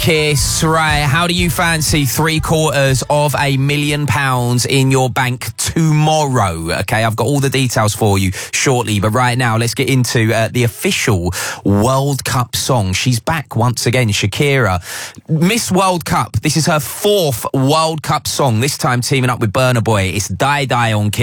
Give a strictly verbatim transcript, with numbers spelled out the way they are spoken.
Kiss, right. How do you fancy three quarters of a million pounds in your bank tomorrow? Okay, I've got all the details for you shortly, but right now let's get into uh, the official World Cup song. She's back once again, Shakira. Miss World Cup. This is her fourth World Cup song, this time teaming up with Burna Boy. It's Die Die on Kiss.